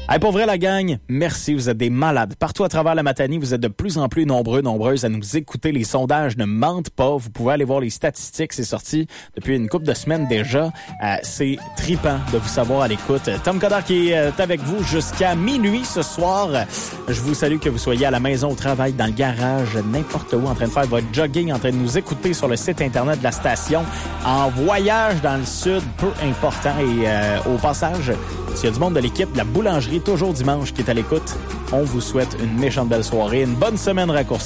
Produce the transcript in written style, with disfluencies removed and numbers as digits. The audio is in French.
Hey, pour vrai, la gang, merci, vous êtes des malades. Partout à travers la Matanie, vous êtes de plus en plus nombreuses à nous écouter. Les sondages ne mentent pas. Vous pouvez aller voir les statistiques. C'est sorti depuis une couple de semaines déjà. C'est tripant de vous savoir à l'écoute. Tom Coderre qui est avec vous jusqu'à minuit ce soir. Je vous salue, que vous soyez à la maison, au travail, dans le garage, n'importe où, en train de faire votre jogging, en train de nous écouter sur le site Internet de la station, en voyage dans le sud, peu important. Et au passage, s'il y a du monde de l'équipe de la boulangerie Toujours Dimanche qui est à l'écoute, on vous souhaite une méchante belle soirée, une bonne semaine raccourcie.